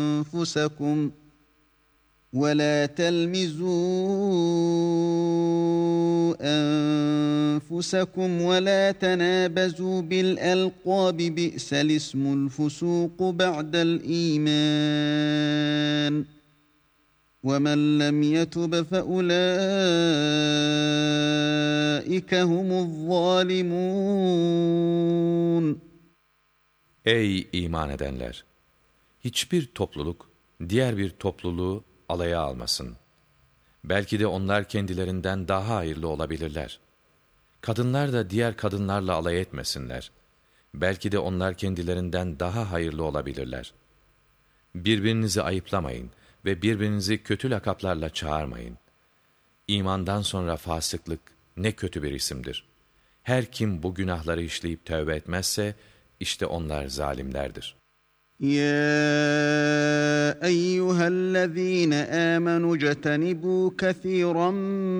أنفسكم ولا تلمزوا أنفسكم ولا تنابزوا بالألقاب بئس الاسم الفسوق بعد الإيمان ومن لم يتب فأولئك هم الظالمون. Ey iman edenler! Hiçbir topluluk diğer bir topluluğu alaya almasın. Belki de onlar kendilerinden daha hayırlı olabilirler. Kadınlar da diğer kadınlarla alay etmesinler. Belki de onlar kendilerinden daha hayırlı olabilirler. Birbirinizi ayıplamayın ve birbirinizi kötü lakaplarla çağırmayın. İmandan sonra fasıklık ne kötü bir isimdir. Her kim bu günahları işleyip tövbe etmezse, işte onlar zalimlerdir. يا أيها الذين آمنوا اجتنبوا كثيرا